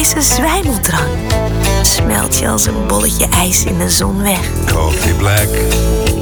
frisse zwijmeldrank smelt je als een bolletje ijs in de zon weg. Coffee black.